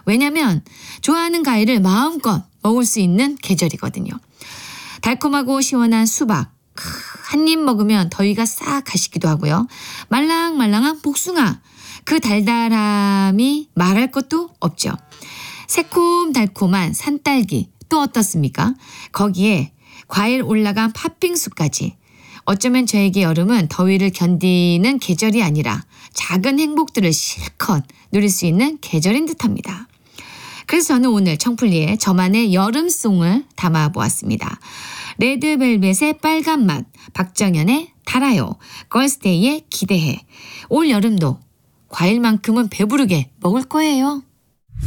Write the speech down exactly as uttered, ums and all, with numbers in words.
왜냐면 좋아하는 과일을 마음껏 먹을 수 있는 계절이거든요. 달콤하고 시원한 수박, 한 입 먹으면 더위가 싹 가시기도 하고요. 말랑말랑한 복숭아, 그 달달함이 말할 것도 없죠. 새콤달콤한 산딸기 또 어떻습니까? 거기에 과일 올라간 팥빙수까지. 어쩌면 저에게 여름은 더위를 견디는 계절이 아니라 작은 행복들을 실컷 누릴 수 있는 계절인 듯합니다. 그래서 저는 오늘 청플리의 저만의 여름송을 담아보았습니다. 레드벨벳의 빨간 맛, 박정현의 달아요, 걸스데이의 기대해. 올 여름도 과일만큼은 배부르게 먹을 거예요.